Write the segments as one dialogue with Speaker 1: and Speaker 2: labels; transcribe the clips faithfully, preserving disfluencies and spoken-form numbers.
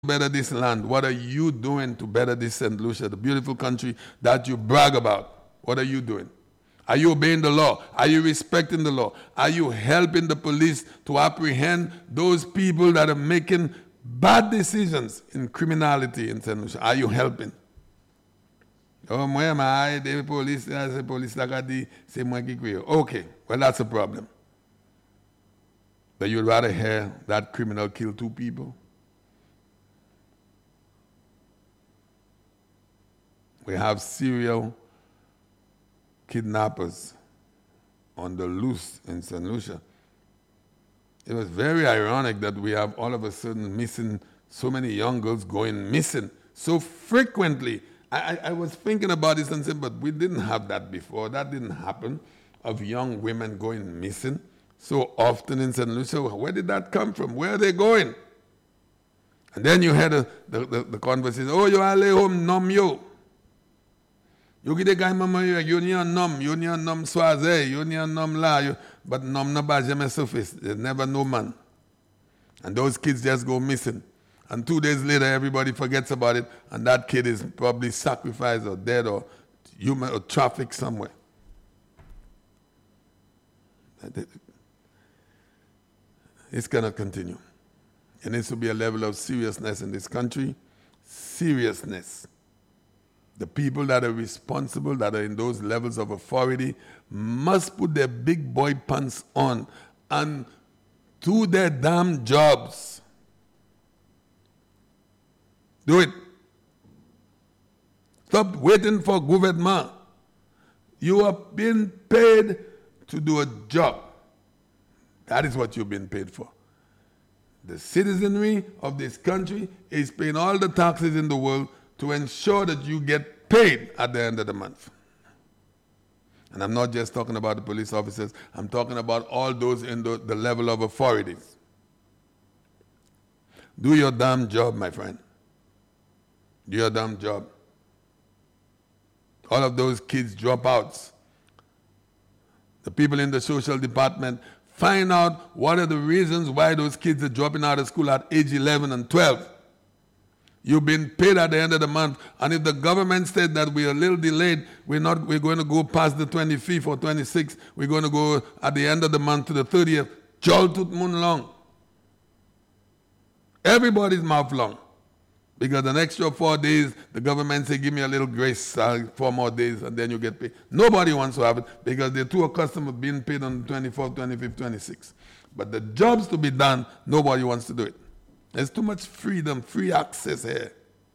Speaker 1: better this land? What are you doing to better this Saint Lucia, the beautiful country that you brag about? What are you doing? Are you obeying the law? Are you respecting the law? Are you helping the police to apprehend those people that are making bad decisions in criminality in Saint Lucia? Are you helping? Oh, moi, my, the police, the police, c'est moi qui crie. Okay, well, that's a problem. But you'd rather hear that criminal kill two people? We have serial kidnappers on the loose in Saint Lucia. It was very ironic that we have all of a sudden missing so many young girls going missing so frequently. I, I, I was thinking about this and saying, but we didn't have that before. That didn't happen, of young women going missing so often in Saint Lucia. Where did that come from? Where are they going? And then you had a, the, the, the conversation, oh, you are home, nom yo. You get a guy, mama, you need a nom, you need a nom soise, you need a nom la, but nom no ba jamais surface. There's never no man. And those kids just go missing. And two days later, everybody forgets about it, and that kid is probably sacrificed or dead or human or trafficked somewhere. This cannot continue. There needs to be a level of seriousness in this country. Seriousness. The people that are responsible, that are in those levels of authority, must put their big boy pants on and do their damn jobs. Do it. Stop waiting for government. You are being paid to do a job. That is what you've been paid for. The citizenry of this country is paying all the taxes in the world to ensure that you get paid at the end of the month. And I'm not just talking about the police officers, I'm talking about all those in the, the level of authorities. Do your damn job, my friend. Do your damn job. All of those kids dropouts. The people in the social department, find out what are the reasons why those kids are dropping out of school at age eleven and twelve. You've been paid at the end of the month, and if the government said that we're a little delayed, we're not, we're going to go past the twenty-fifth or twenty-sixth, we're going to go at the end of the month to the thirtieth, jol tout moun long. Everybody's mouth long. Because the extra four days, the government say, give me a little grace, uh, four more days, and then you get paid. Nobody wants to have it because they're too accustomed to being paid on the twenty-fourth, twenty-fifth, twenty-sixth. But the jobs to be done, nobody wants to do it. There's too much freedom, free access here.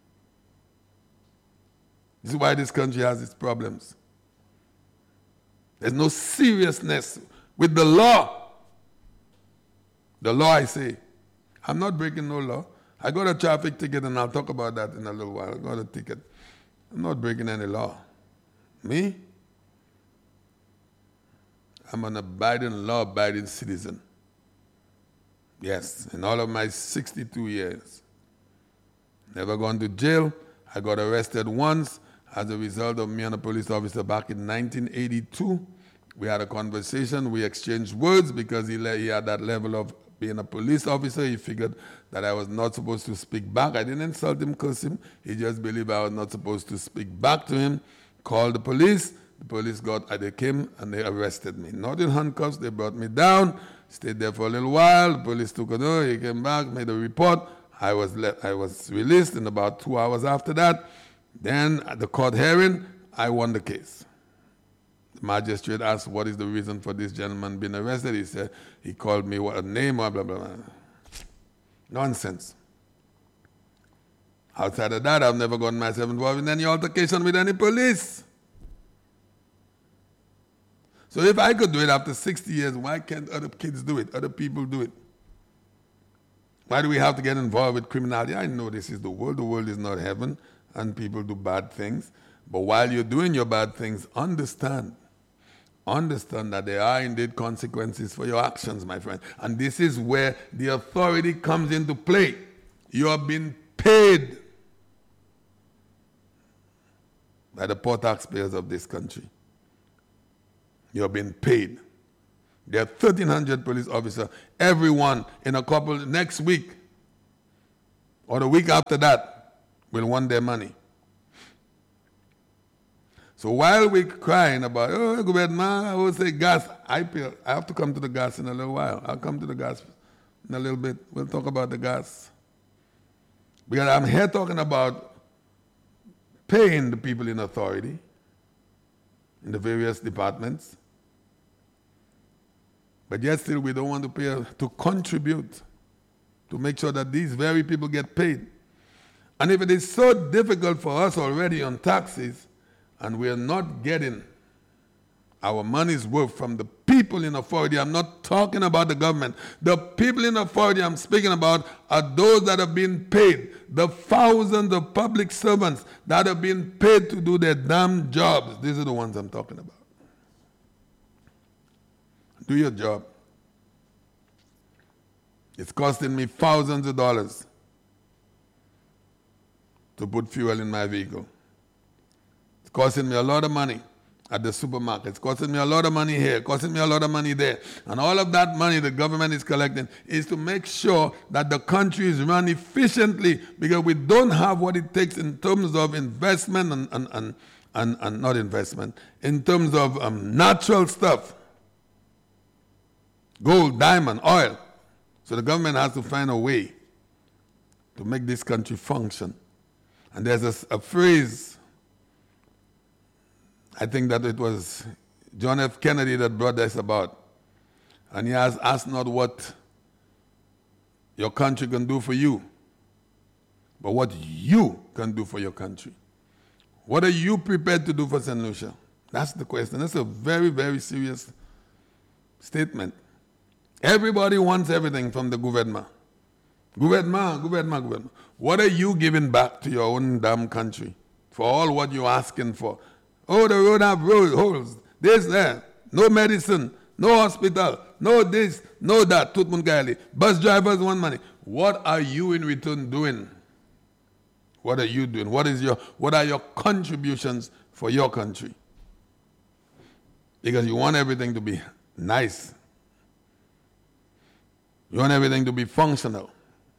Speaker 1: This is why this country has its problems. There's no seriousness with the law. The law, I say. I'm not breaking no law. I got a traffic ticket, and I'll talk about that in a little while. I got a ticket. I'm not breaking any law. Me? I'm an abiding, law-abiding citizen. Yes, in all of my sixty-two years. Never gone to jail. I got arrested once as a result of me and a police officer back in nineteen eighty-two. We had a conversation. We exchanged words because he, he had that level of being a police officer. He figured that I was not supposed to speak back. I didn't insult him, curse him. He just believed I was not supposed to speak back to him. Called the police. The police got, they came and they arrested me. Not in handcuffs. They brought me down. Stayed there for a little while. The police took it over. He came back, made a report. I was let, I was released in about two hours after that. Then at the court hearing, I won the case. The magistrate asked, what is the reason for this gentleman being arrested? He said, he called me what a name, blah, blah, blah. Nonsense. Outside of that, I've never gotten myself involved in any altercation with any police. So if I could do it after sixty years, why can't other kids do it? Other people do it? Why do we have to get involved with criminality? I know this is the world. The world is not heaven, and people do bad things. But while you're doing your bad things, understand. Understand that there are indeed consequences for your actions, my friend. And this is where the authority comes into play. You are being paid by the poor taxpayers of this country. You're being paid. There are thirteen hundred police officers, everyone in a couple, next week. or the week after that will want their money. So while we're crying about, oh, government, I will say gas, I pay, I have to come to the gas in a little while. I'll come to the gas in a little bit. We'll talk about the gas. Because I'm here talking about paying the people in authority in the various departments. But yet still we don't want to pay, to contribute, to make sure that these very people get paid. And if it is so difficult for us already on taxes, and we are not getting our money's worth from the people in authority, I'm not talking about the government. The people in authority I'm speaking about are those that have been paid, the thousands of public servants that have been paid to do their damn jobs. These are the ones I'm talking about. Do your job. It's costing me thousands of dollars to put fuel in my vehicle. It's costing me a lot of money at the supermarket. It's costing me a lot of money here, costing me a lot of money there. And all of that money the government is collecting is to make sure that the country is run efficiently, because we don't have what it takes in terms of investment and, and, and, and, and not investment, in terms of um, natural stuff. Gold, diamond, oil. So the government has to find a way to make this country function. And there's a, a phrase, I think that it was John F. Kennedy that brought this about. And he has asked not what your country can do for you, but what you can do for your country. What are you prepared to do for Saint Lucia? That's the question. That's a very, very serious statement. Everybody wants everything from the gouvernement. Gouvernement, gouvernement, gouvernement. What are you giving back to your own damn country for all what you're asking for? Oh, the road have road holes, this, there, no medicine, no hospital, no this, no that, Tutmun Gaili. Bus drivers want money. What are you in return doing? What are you doing? What is your, what are your contributions for your country? Because you want everything to be nice. You want everything to be functional.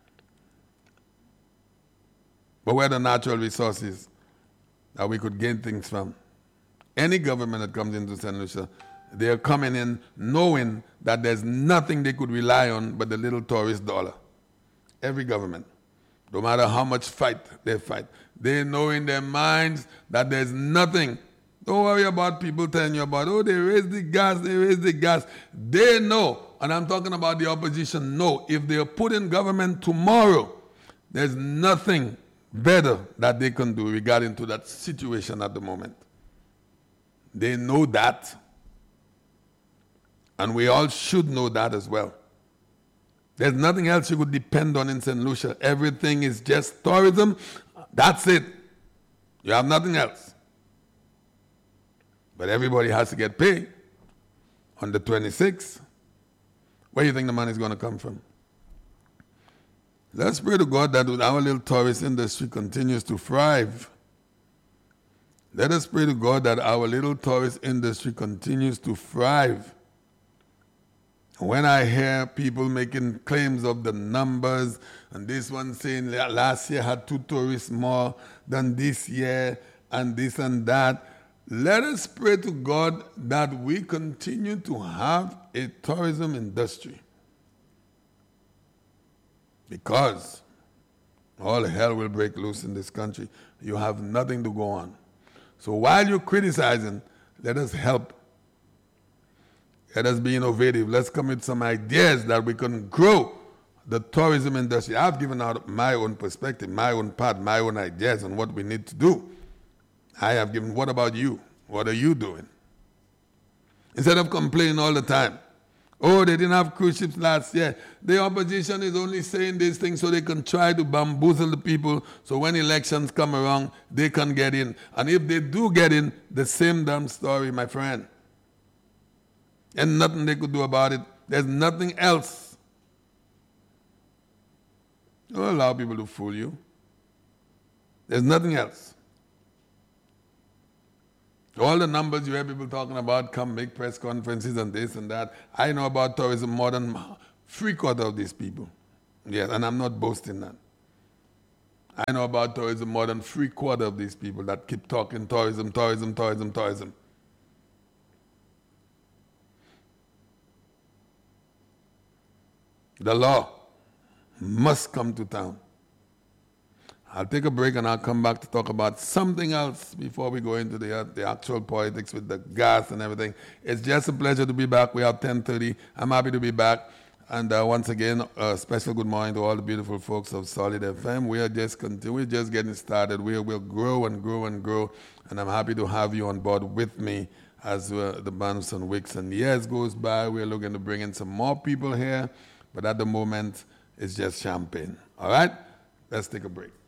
Speaker 1: But where are the natural resources that we could gain things from? Any government that comes into Saint Lucia, they are coming in knowing that there's nothing they could rely on but the little tourist dollar. Every government, no matter how much fight they fight, they know in their minds that there's nothing. Don't worry about people telling you about, oh, they raised the gas, they raised the gas. They know, and I'm talking about the opposition, know, if they are put in government tomorrow, there's nothing better that they can do regarding to that situation at the moment. They know that. And we all should know that as well. There's nothing else you could depend on in Saint Lucia. Everything is just tourism. That's it. You have nothing else. But everybody has to get paid on the twenty-sixth. Where do you think the money is going to come from? Let's pray to God that our little tourist industry continues to thrive. Let us pray to God that our little tourist industry continues to thrive. When I hear people making claims of the numbers, and this one saying last year had two tourists more than this year, and this and that, let us pray to God that we continue to have a tourism industry. Because all hell will break loose in this country. You have nothing to go on. So while you're criticizing, let us help. Let us be innovative. Let's come with some ideas that we can grow the tourism industry. I've given out my own perspective, my own part, my own ideas on what we need to do. I have given, what about you? What are you doing? Instead of complaining all the time, oh, they didn't have cruise ships last year. The opposition is only saying these things so they can try to bamboozle the people, so when elections come around, they can get in. And if they do get in, the same damn story, my friend. And nothing they could do about it. There's nothing else. Don't allow people to fool you. There's nothing else. All the numbers you hear people talking about, come make press conferences and this and that. I know about tourism more than three quarters of these people. Yes, and I'm not boasting that. I know about tourism more than three quarter of these people that keep talking tourism, tourism, tourism, tourism. The law must come to town. I'll take a break and I'll come back to talk about something else before we go into the, uh, the actual politics with the gas and everything. It's just a pleasure to be back. We are ten thirty. I'm happy to be back. And uh, once again, a special good morning to all the beautiful folks of Solid F M. We are just continue, we're just getting started. We will grow and grow and grow. And I'm happy to have you on board with me as uh, the months and weeks and years goes by. We're looking to bring in some more people here. But at the moment, it's just champagne. All right? Let's take a break.